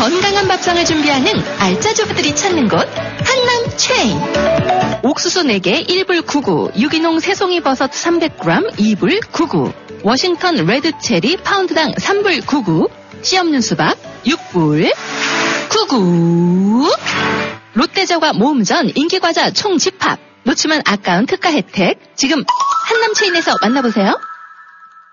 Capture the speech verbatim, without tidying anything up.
건강한 밥상을 준비하는 알짜 주부들이 찾는 곳 한남 체인. 옥수수 네 개 일 불 구십구, 유기농 새송이 버섯 삼백 그램 이 불 구십구, 워싱턴 레드 체리 파운드당 삼 불 구십구, 씨 없는 수박 육 불 구십구. 롯데저과 모음전 인기과자 총집합. 놓치면 아까운 특가 혜택. 지금 한남 체인에서 만나보세요.